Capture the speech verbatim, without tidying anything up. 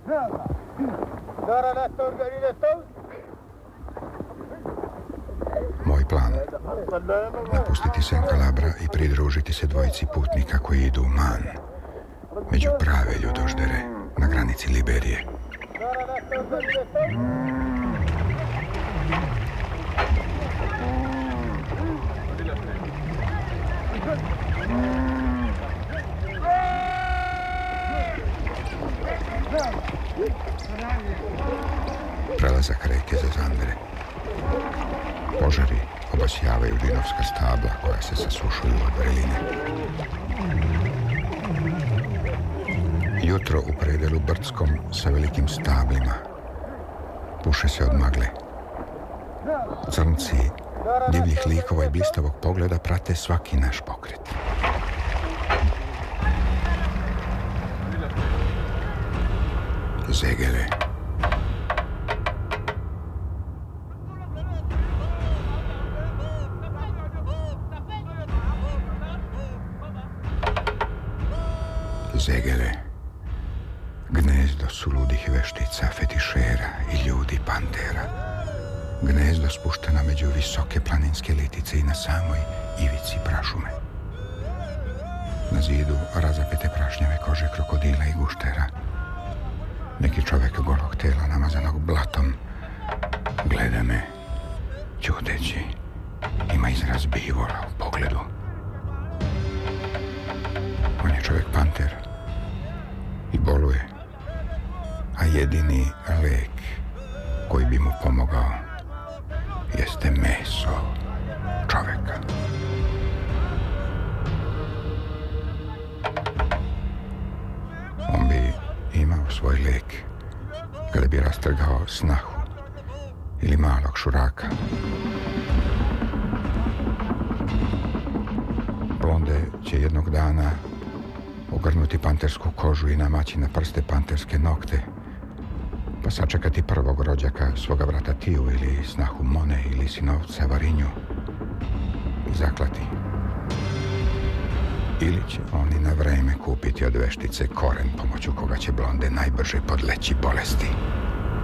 Moj plan, napustiti San Calabra i pridružiti se dvojici putnika koji idu u Man, među prave ljudoždere na granici Liberije. Prelazak reke za Zandre. Požari obasjavaju džinovska stabla koja se sasušuju od vreline. Jutro u predelu brdskom sa velikim stablima. Puše se od magle. Crnci divljih likova i blistavog pogleda prate svaki naš pokret. Zegele. Zegele. Gnezdo suludih veštica, fetišera i ljudi pantera. Gnezdo spušteno među visoke planinske litice i na samoj ivici prašume. Na zidu razapete prašnjave kože krokodila i guštera. Neki čovjek golog tela namazanog blatom gleda me, ćuteći. Ima izraz bivola u pogledu. On je čovjek panter i boluje, a jedini lek koji bi mu pomogao jeste meso čovjeka. On bi imao svoj lek kada bi rastrgao snahu ili malog šuraka. Blonde će jednog dana ogrnuti pantersku kožu i namaći na prste panterske nokte, pa sačekati prvog rođaka svoga brata Tiju ili snahu Mone ili sinovca Varinju i zaklati. Ili će oni na vreme kupiti od veštice koren pomoću koga će blonde najbrže podleći bolesti.